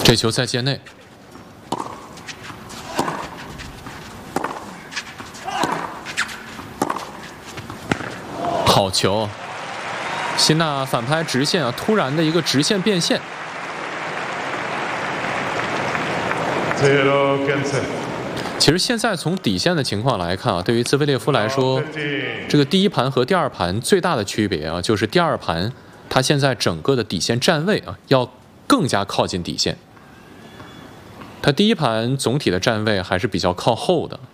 这球在界内，好球！辛纳反拍直线啊，突然的一个直线变线。其实现在从底线的情况来看啊，对于兹维列夫来说，这个第一盘和第二盘最大的区别啊，就是第二盘他现在整个的底线站位啊，要更加靠近底线。他第一盘总体的站位还是比较靠后的。